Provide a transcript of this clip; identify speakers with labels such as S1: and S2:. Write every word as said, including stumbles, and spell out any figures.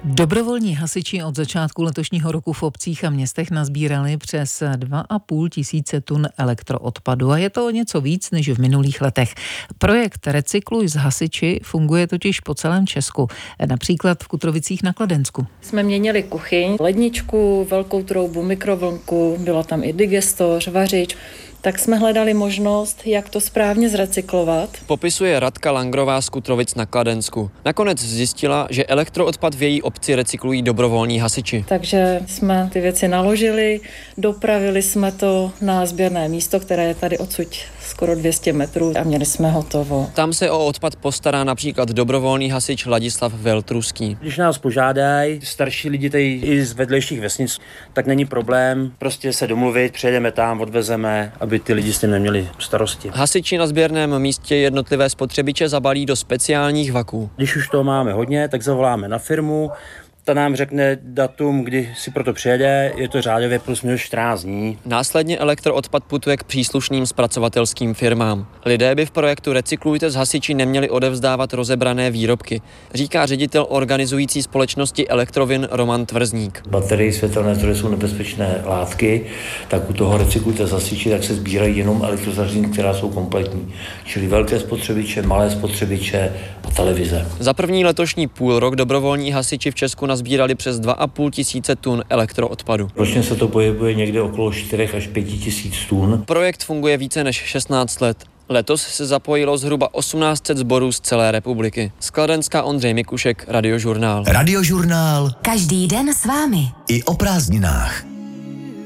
S1: Dobrovolní hasiči od začátku letošního roku v obcích a městech nazbírali přes dva a půl tisíce tun elektroodpadu a je to o něco víc než v minulých letech. Projekt Recykluj s hasiči funguje totiž po celém Česku, například v Kutrovicích na Kladensku.
S2: Jsme měnili kuchyň, ledničku, velkou troubu, mikrovlnku, byla tam i digestoř, vařič. Tak jsme hledali možnost, jak to správně zrecyklovat.
S3: Popisuje Radka Langrová z Kutrovic na Kladensku. Nakonec zjistila, že elektroodpad v její obci recyklují dobrovolní hasiči.
S2: Takže jsme ty věci naložili, dopravili jsme to na sběrné místo, které je tady odsud skoro dvě stě metrů a měli jsme hotovo.
S3: Tam se o odpad postará například dobrovolný hasič Ladislav Veltruský.
S4: Když nás požádají starší lidi tady i z vedlejších vesnic, tak není problém prostě se domluvit, přijedeme tam, odvezeme, aby ty lidi s tím neměli starosti.
S3: Hasiči na sběrném místě jednotlivé spotřebiče zabalí do speciálních vaků.
S4: Když už toho máme hodně, tak zavoláme na firmu, ta nám řekne datum, kdy si proto přijede, je to řádově plus minus čtrnáct dní.
S3: Následně elektroodpad putuje k příslušným zpracovatelským firmám. Lidé by v projektu Recyklujte s hasiči neměli odevzdávat rozebrané výrobky, říká ředitel organizující společnosti Elektrovin Roman Tvrzník.
S5: Baterie, světelné zdroje jsou nebezpečné látky, tak u toho Recyklujte s hasiči tak se sbírají jenom elektrozařízení, která jsou kompletní, čili velké spotřebiče, malé spotřebiče a televize.
S3: Za první letošní půl rok dobrovolní hasiči v Česku nazbírali přes dva a půl tisíce tun elektroodpadu.
S5: Ročně se to pohybuje někde okolo čtyři až pět tisíc tun.
S3: Projekt funguje více než šestnáct let. Letos se zapojilo zhruba osmnáct set sborů z celé republiky. Z Kladenska Ondřej Mikušek, Radiožurnál.
S6: Radiožurnál.
S7: Každý den s vámi.
S6: I o prázdninách.